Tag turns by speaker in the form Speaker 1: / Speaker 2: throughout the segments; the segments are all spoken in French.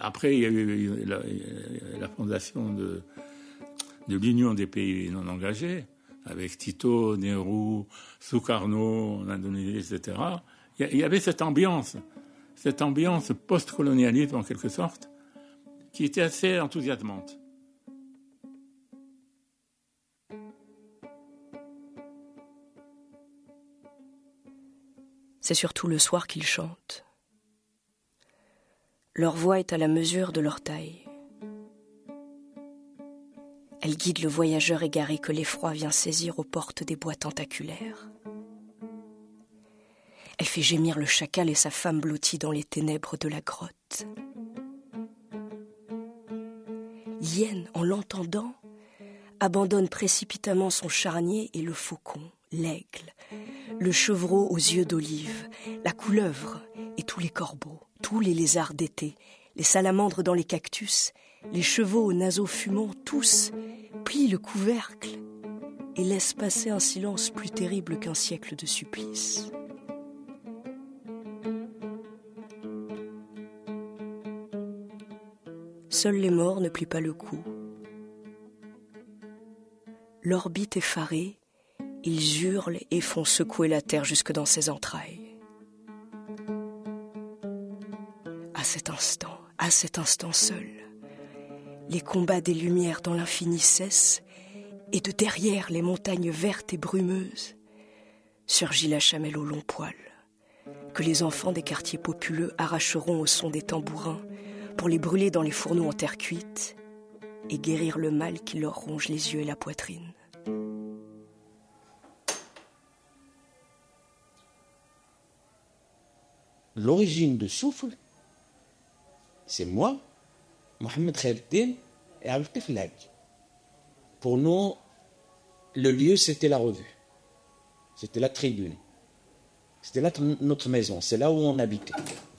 Speaker 1: Après, il y a eu la fondation de l'Union des pays non engagés, avec Tito, Nehru, Sukarno en Indonésie, etc. Il y avait cette ambiance post-colonialiste en quelque sorte, qui était assez enthousiasmante.
Speaker 2: C'est surtout le soir qu'ils chantent. Leur voix est à la mesure de leur taille. Elle guide le voyageur égaré que l'effroi vient saisir aux portes des bois tentaculaires. Elle fait gémir le chacal et sa femme blottie dans les ténèbres de la grotte. Yen, en l'entendant, abandonne précipitamment son charnier et le faucon, l'aigle, le chevreau aux yeux d'olive, la couleuvre et tous les corbeaux, tous les lézards d'été, les salamandres dans les cactus, les chevaux aux naseaux fumants, tous plient le couvercle et laissent passer un silence plus terrible qu'un siècle de supplice. Seuls les morts ne plient pas le cou. L'orbite effarée, ils hurlent et font secouer la terre jusque dans ses entrailles. À cet instant seul, les combats des lumières dans l'infini cessent et de derrière les montagnes vertes et brumeuses surgit la chamelle au long poil que les enfants des quartiers populeux arracheront au son des tambourins pour les brûler dans les fourneaux en terre cuite et guérir le mal qui leur ronge les yeux et la poitrine.
Speaker 3: L'origine de Souffle, c'est moi, Mohamed Khaireddine et Abdel Flag. Pour nous, le lieu, c'était la revue. C'était la tribune. C'était là notre maison. C'est là où on habitait.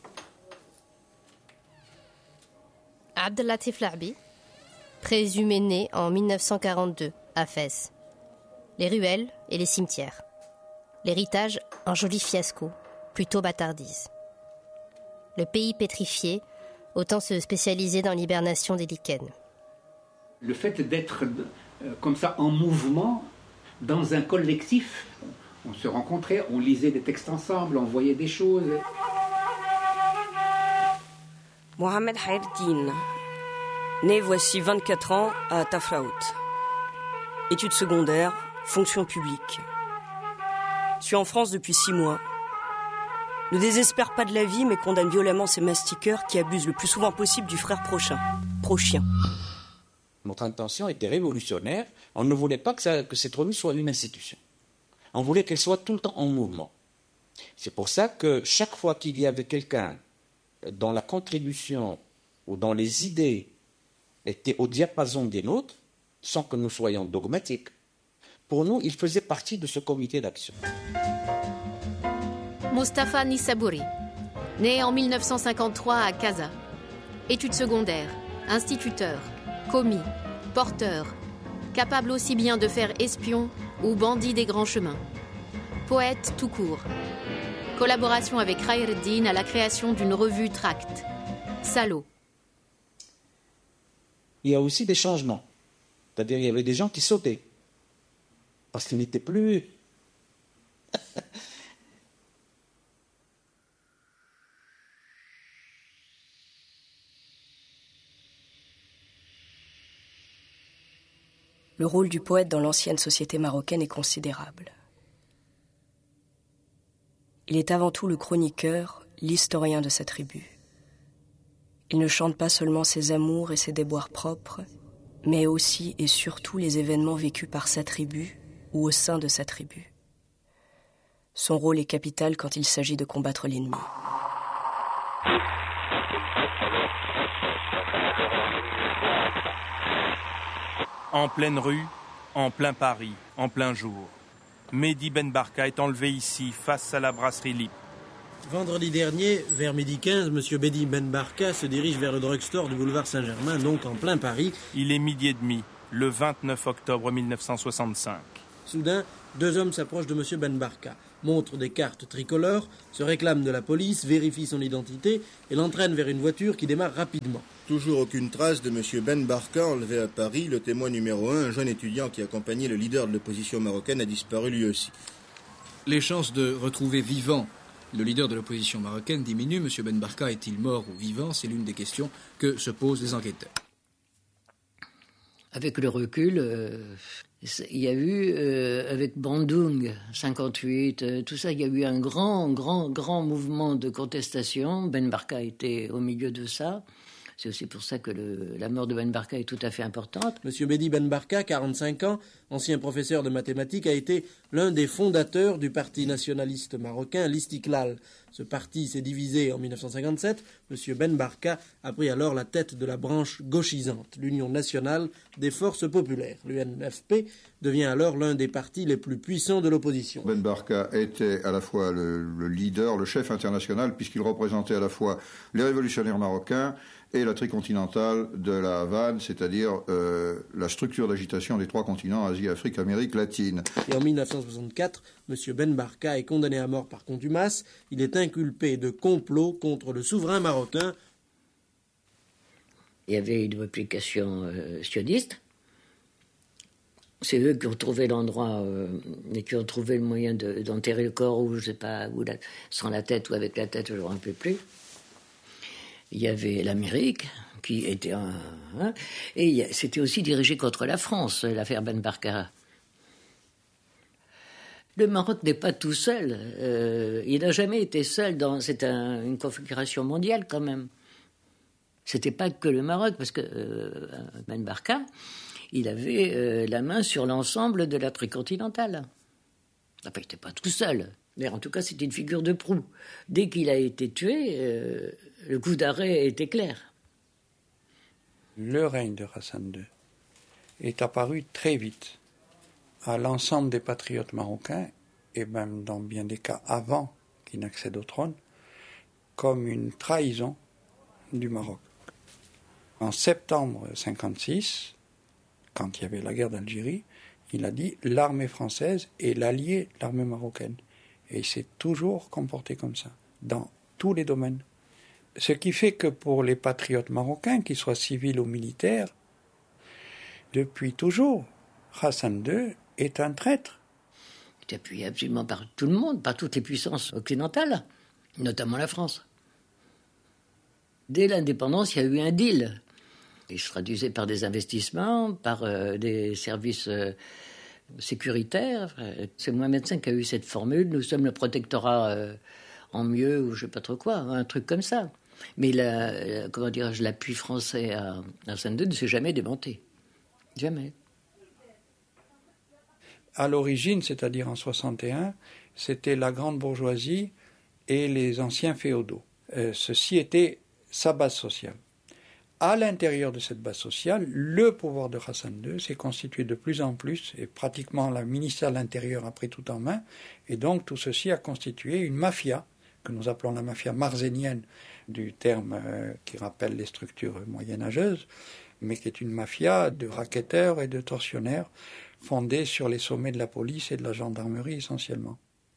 Speaker 4: Abdel Latif Laabi, présumé né en 1942 à Fès. Les ruelles et les cimetières. L'héritage, un joli fiasco, plutôt bâtardise. Le pays pétrifié, autant se spécialiser dans l'hibernation des lichens.
Speaker 5: Le fait d'être comme ça en mouvement, dans un collectif, on se rencontrait, on lisait des textes ensemble, on voyait des choses.
Speaker 2: Mohamed Khaireddine, né voici 24 ans à Tafraout. Études secondaires, fonction publique. Suis en France depuis 6 mois. Ne désespère pas de la vie, mais condamne violemment ces mastiqueurs qui abusent le plus souvent possible du frère prochien.
Speaker 3: Notre intention était révolutionnaire. On ne voulait pas que cette revue soit une institution. On voulait qu'elle soit tout le temps en mouvement. C'est pour ça que chaque fois qu'il y avait quelqu'un dont la contribution ou dont les idées étaient au diapason des nôtres, sans que nous soyons dogmatiques, pour nous, il faisait partie de ce comité d'action.
Speaker 6: Mostafa Nissabouri, né en 1953 à Casa. Études secondaires, instituteur, commis, porteur, capable aussi bien de faire espion ou bandit des grands chemins. Poète tout court. Collaboration avec Khaireddine à la création d'une revue tract. Salaud.
Speaker 3: Il y a aussi des changements. C'est-à-dire il y avait des gens qui sautaient. Parce qu'ils n'étaient plus...
Speaker 2: Le rôle du poète dans l'ancienne société marocaine est considérable. Il est avant tout le chroniqueur, l'historien de sa tribu. Il ne chante pas seulement ses amours et ses déboires propres, mais aussi et surtout les événements vécus par sa tribu ou au sein de sa tribu. Son rôle est capital quand il s'agit de combattre l'ennemi.
Speaker 7: En pleine rue, en plein Paris, en plein jour. Mehdi Ben Barka est enlevé ici, face à la brasserie Lip.
Speaker 8: Vendredi dernier, vers midi 15, M. Mehdi Ben Barka se dirige vers le drugstore du boulevard Saint-Germain, donc en plein Paris.
Speaker 7: Il est midi et demi, le 29 octobre 1965.
Speaker 8: Soudain, 2 hommes s'approchent de M. Ben Barka. montre des cartes tricolores, se réclame de la police, vérifie son identité et l'entraîne vers une voiture qui démarre rapidement.
Speaker 9: Toujours aucune trace de M. Ben Barka enlevé à Paris. Le témoin numéro 1, un jeune étudiant qui accompagnait le leader de l'opposition marocaine, a disparu lui aussi.
Speaker 10: Les chances de retrouver vivant le leader de l'opposition marocaine diminuent. M. Ben Barka est-il mort ou vivant? C'est l'une des questions que se posent les enquêteurs.
Speaker 11: Avec le recul, il y a eu, avec Bandung, 58, tout ça, il y a eu un grand mouvement de contestation. Ben Barka était au milieu de ça. C'est aussi pour ça que la mort de Ben Barka est tout à fait importante.
Speaker 8: Monsieur Bedi Ben Barka, 45 ans, ancien professeur de mathématiques, a été l'un des fondateurs du parti nationaliste marocain, l'Istiklal. Ce parti s'est divisé en 1957. Monsieur Ben Barka a pris alors la tête de la branche gauchisante, l'Union nationale des forces populaires. L'UNFP devient alors l'un des partis les plus puissants de l'opposition.
Speaker 12: Ben Barka était à la fois le leader, le chef international, puisqu'il représentait à la fois les révolutionnaires marocains et la tricontinentale de la Havane, c'est-à-dire la structure d'agitation des trois continents, Asie, Afrique, Amérique latine.
Speaker 8: Et en 1964, M. Ben Barka est condamné à mort par contumace. Il est inculpé de complot contre le souverain marocain.
Speaker 11: Il y avait une réplication sioniste. C'est eux qui ont trouvé l'endroit et qui ont trouvé le moyen d'enterrer le corps, ou je sais pas, sans la tête ou avec la tête, je ne me rappelle plus. Il y avait l'Amérique, qui était et c'était aussi dirigé contre la France, l'affaire Ben Barka. Le Maroc n'est pas tout seul. Il n'a jamais été seul. C'est une configuration mondiale, quand même. C'était pas que le Maroc, parce que Ben Barka, il avait la main sur l'ensemble de la tricontinentale. Enfin, il n'était pas tout seul. Mais en tout cas, c'était une figure de proue. Dès qu'il a été tué, le coup d'arrêt était clair.
Speaker 13: Le règne de Hassan II est apparu très vite à l'ensemble des patriotes marocains, et même dans bien des cas avant qu'il n'accède au trône, comme une trahison du Maroc. En septembre 1956, quand il y avait la guerre d'Algérie, il a dit « l'armée française est l'allié de l'armée marocaine ». Et il s'est toujours comporté comme ça, dans tous les domaines. Ce qui fait que pour les patriotes marocains, qu'ils soient civils ou militaires, depuis toujours, Hassan II est un traître.
Speaker 11: Il est appuyé absolument par tout le monde, par toutes les puissances occidentales, notamment la France. Dès l'indépendance, il y a eu un deal. Il se traduisait par des investissements, par des services sécuritaires. C'est Mohamed V qui a eu cette formule. Nous sommes le protectorat en mieux, ou je ne sais pas trop quoi, un truc comme ça. Mais l'appui français à Hassan II ne s'est jamais démonté. Jamais.
Speaker 13: À l'origine, c'est-à-dire en 61, c'était la grande bourgeoisie et les anciens féodaux. Ceci était sa base sociale. À l'intérieur de cette base sociale, le pouvoir de Hassan II s'est constitué de plus en plus, et pratiquement le ministère de l'Intérieur a pris tout en main, et donc tout ceci a constitué une mafia, que nous appelons la mafia marzénienne, du terme qui rappelle les structures moyenâgeuses, mais qui est une mafia de racketteurs et de tortionnaires, fondée sur les sommets de la police et de la gendarmerie essentiellement.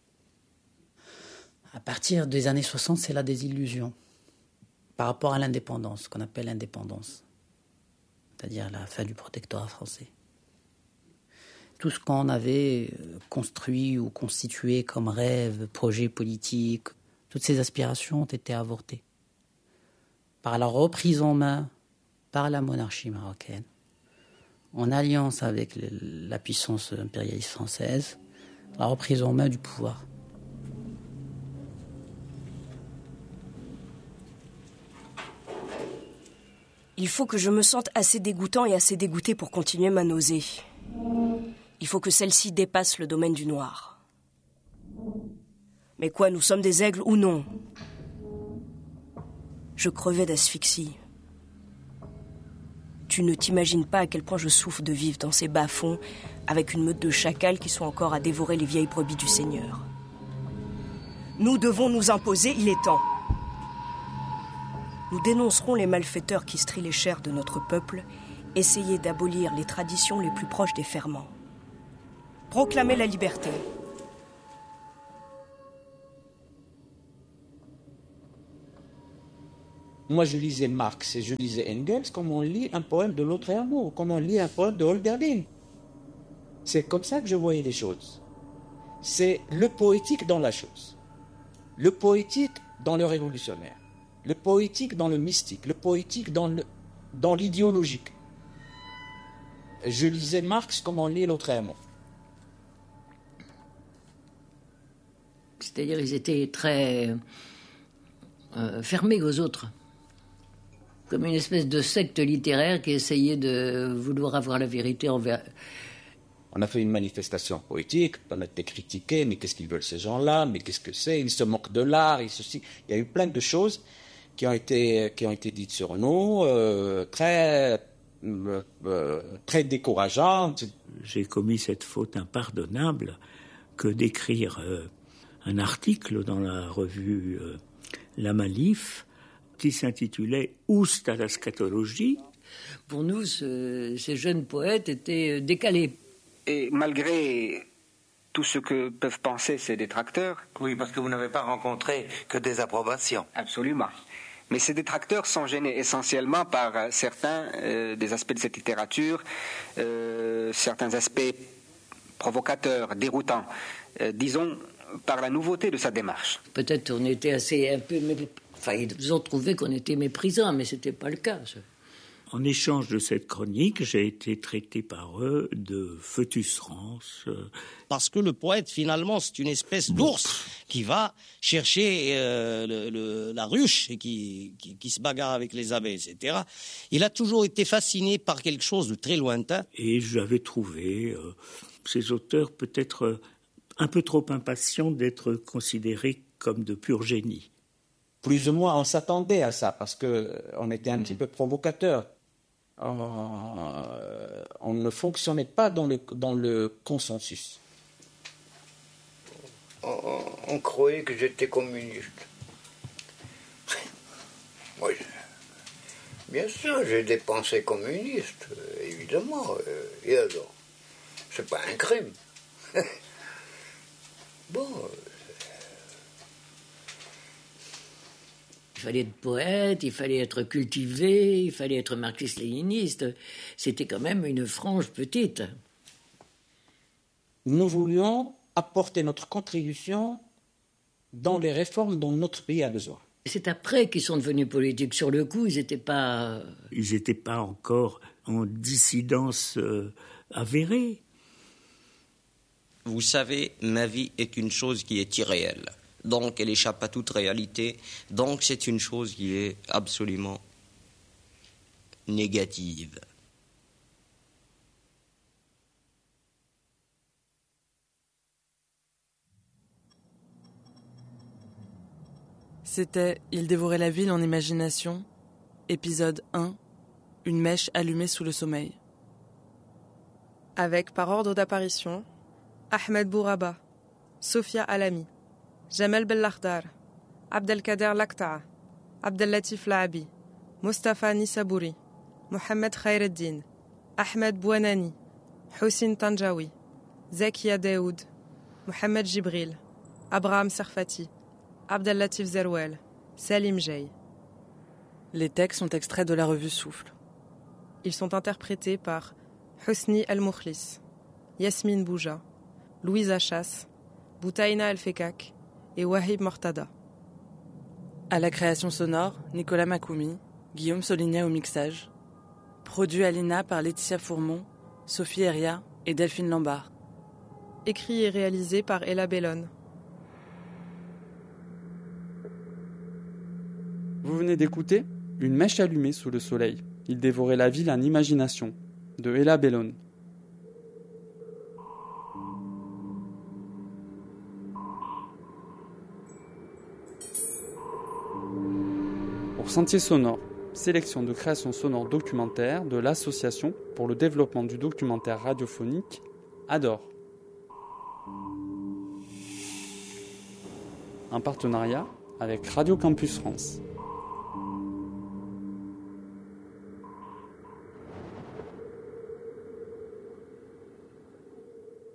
Speaker 14: À partir des années 60, c'est la désillusion par rapport à l'indépendance, ce qu'on appelle l'indépendance, c'est-à-dire la fin du protectorat français. Tout ce qu'on avait construit ou constitué comme rêve, projet politique, toutes ces aspirations ont été avortées par la reprise en main par la monarchie marocaine, en alliance avec la puissance impérialiste française, la reprise en main du pouvoir.
Speaker 2: Il faut que je me sente assez dégoûtant et assez dégoûté pour continuer ma nausée. Il faut que celle-ci dépasse le domaine du noir. Mais quoi, nous sommes des aigles ou non? Je crevais d'asphyxie. Tu ne t'imagines pas à quel point je souffre de vivre dans ces bas-fonds avec une meute de chacals qui sont encore à dévorer les vieilles brebis du Seigneur. Nous devons nous imposer, il est temps. Nous dénoncerons les malfaiteurs qui strient les chairs de notre peuple, essayer d'abolir les traditions les plus proches des ferments. Proclamer la liberté.
Speaker 3: Moi, je lisais Marx et je lisais Engels comme on lit un poème de Lautréamont, comme on lit un poème de Hölderlin. C'est comme ça que je voyais les choses. C'est le poétique dans la chose. Le poétique dans le révolutionnaire. Le poétique dans le mystique. Le poétique dans l'idéologique. Je lisais Marx comme on lit Lautréamont.
Speaker 11: C'est-à-dire ils étaient très fermés aux autres. Comme une espèce de secte littéraire qui essayait de vouloir avoir la vérité envers...
Speaker 3: On a fait une manifestation poétique, on a été critiqué, mais qu'est-ce qu'ils veulent ces gens-là, mais qu'est-ce que c'est, ils se moquent de l'art, et ceci. Il y a eu plein de choses qui ont été dites sur nous, très décourageantes.
Speaker 1: J'ai commis cette faute impardonnable que d'écrire un article dans la revue La Malif qui s'intitulait « Oust à la scatologie ».
Speaker 11: Pour nous, ces jeunes poètes étaient décalés.
Speaker 15: Et malgré tout ce que peuvent penser ces détracteurs...
Speaker 16: Oui, parce que vous n'avez pas rencontré que des approbations.
Speaker 15: Absolument. Mais ces détracteurs sont gênés essentiellement par certains des aspects de cette littérature, certains aspects provocateurs, déroutants, disons par la nouveauté de sa démarche.
Speaker 11: Peut-être on était Enfin, ils ont trouvé qu'on était méprisants, mais ce n'était pas le cas.
Speaker 1: En échange de cette chronique, j'ai été traité par eux de foetus rens.
Speaker 17: Parce que le poète, finalement, c'est une espèce d'ours qui va chercher la ruche et qui se bagarre avec les abeilles, etc. Il a toujours été fasciné par quelque chose de très lointain.
Speaker 1: Et j'avais trouvé ces auteurs peut-être un peu trop impatients d'être considérés comme de pur génie.
Speaker 3: Plus ou moins, on s'attendait à ça, parce qu'on était un petit peu provocateurs. On ne fonctionnait pas dans le consensus.
Speaker 18: On croyait que j'étais communiste. Oui. Bien sûr, j'ai des pensées communistes, évidemment. Et alors, c'est pas un crime. Bon...
Speaker 11: Il fallait être poète, il fallait être cultivé, il fallait être marxiste-léniniste. C'était quand même une frange petite.
Speaker 3: Nous voulions apporter notre contribution dans les réformes dont notre pays a besoin.
Speaker 11: C'est après qu'ils sont devenus politiques. Sur le coup, ils n'étaient pas...
Speaker 1: Ils n'étaient pas encore en dissidence avérée.
Speaker 17: Vous savez, ma vie est une chose qui est irréelle. Donc, elle échappe à toute réalité. Donc, c'est une chose qui est absolument négative.
Speaker 19: C'était « Il dévorait la ville en imagination », épisode 1, une mèche allumée sous le sommeil. Avec, par ordre d'apparition, Ahmed Bouraba, Sophia Alami, Jamel Belakhdar, Abdelkader Lakta'a, Abdellatif Laabi, Mustafa Nisabouri, Mohamed Khaireddin, Ahmed Bouanani, Houssine Tanjawi, Zakia Daoud, Mohamed Jibril, Abraham Sarfati, Abdellatif Zerouel, Salim Jey. Les textes sont extraits de la revue Souffle. Ils sont interprétés par Husni El-Moukhlis, Yasmine Bouja, Louise Achas, Boutaïna El-Fekak et Wahib Mortada. À la création sonore, Nicolas Makoumi, Guillaume Soligna au mixage. Produit à l'INA par Laetitia Fourmont, Sophie Heria et Delphine Lambard. Écrit et réalisé par Ella Bellone.
Speaker 20: Vous venez d'écouter Une mèche allumée sous le soleil. Il dévorait la ville en imagination, de Ella Bellone. Pour Sentier Sonore, sélection de création sonore documentaire de l'Association pour le développement du documentaire radiophonique ADOR. Un partenariat avec Radio Campus France.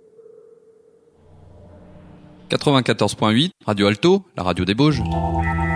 Speaker 21: « 94.8, Radio Alto, la radio des Bauges.